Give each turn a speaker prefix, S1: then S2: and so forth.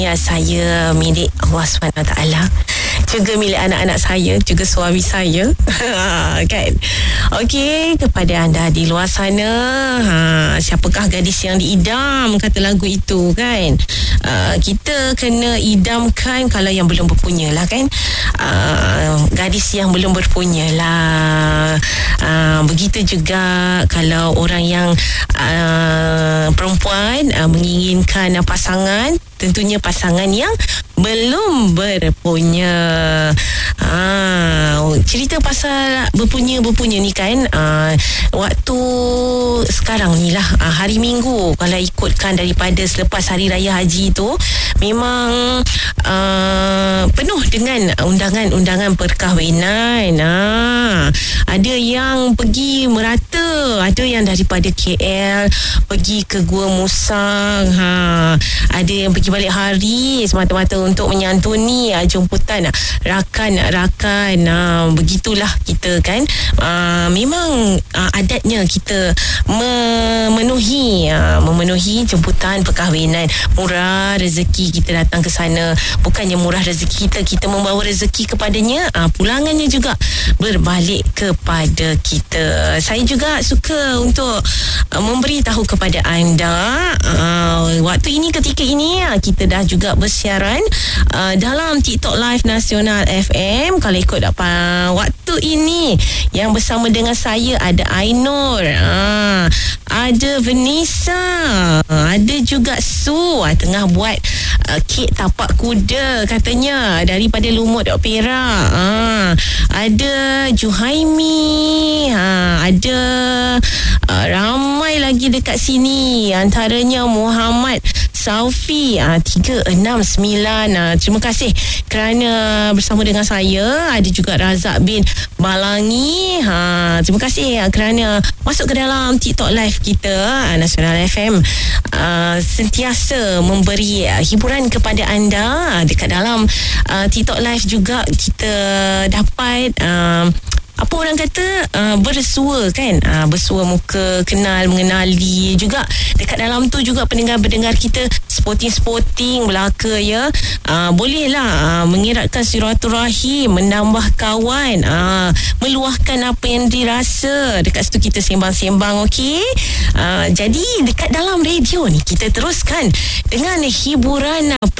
S1: saya milik Allah SWT, juga milik anak-anak saya, juga suami saya. Kan? Okey, kepada anda di luar sana, siapakah gadis yang diidam, kata lagu itu kan? Kita kena idamkan kalau yang belum berpunya lah kan. Gadis yang belum berpunya lah. Begitu juga kalau orang yang perempuan menginginkan pasangan, tentunya pasangan yang belum berpunya. Cerita pasal berpunya ni kan, waktu sekarang ni lah, hari Minggu, kalau ikutkan daripada selepas Hari Raya Haji tu, memang penuh dengan undangan-undangan perkahwinan. Ada yang pergi merata, ada yang daripada KL pergi ke Gua Musang, ada yang pergi balik hari semata-mata untuk menyantuni jemputan rakan. Begitulah kita kan. Memang adatnya kita memenuhi jemputan perkahwinan. Murah rezeki kita datang ke sana, bukannya murah rezeki kita membawa rezeki kepadanya, pulangannya juga berbalik kepada kita. Saya juga suka untuk memberi tahu kepada anda, waktu ini, ketika ini kita dah juga bersiaran dalam TikTok Live Nasional FM. Kalau ikut waktu ini, yang bersama dengan saya ada Ainur, ada Vanessa, ada juga Su, tengah buat kek tapak kuda katanya daripada Lumut Perak. Ada Juhaimi, ada ramai lagi dekat sini, antaranya Muhammad Saufi 369. Terima kasih kerana bersama dengan saya. Ada juga Razak bin Balangi. Terima kasih kerana masuk ke dalam TikTok Live kita Nasional FM. Sentiasa memberi hiburan kepada anda. Dekat dalam TikTok Live juga kita dapat apa orang kata, bersua kan, bersua muka, mengenali juga. Dekat dalam tu juga pendengar-pendengar kita sporting belaka ya. Bolehlah mengeratkan silaturahim, menambah kawan, meluahkan apa yang dirasa. Dekat situ kita sembang-sembang, okey. Jadi dekat dalam radio ni kita teruskan dengan hiburan